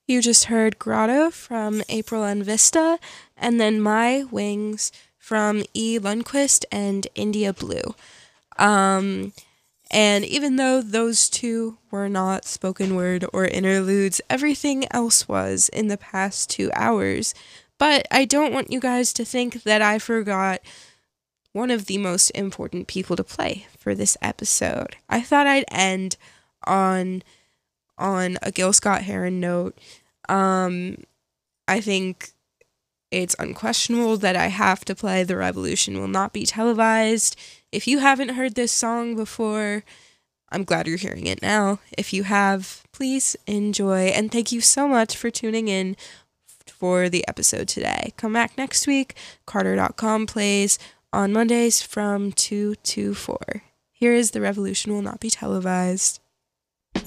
You just heard Grotto from April and Vista, and then My Wings from E. Lundquist and India Blue. Um, and even though those two were not spoken word or interludes, everything else was in the past 2 hours. But I don't want you guys to think that I forgot one of the most important people to play for this episode. I thought I'd end on a Gil Scott-Heron note. I think it's unquestionable that I have to play The Revolution Will Not Be Televised. If you haven't heard this song before, I'm glad you're hearing it now. If you have, please enjoy, and thank you so much for tuning in for the episode today. Come back next week. Carter.com plays on Mondays from 2 to 4. Here is The Revolution Will Not Be Televised.